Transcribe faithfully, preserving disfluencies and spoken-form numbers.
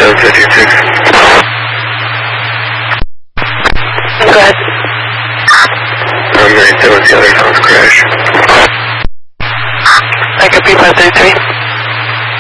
seven fifty-six. Go ahead. I'm right there with the other phone's crash. I could be five thirty-three.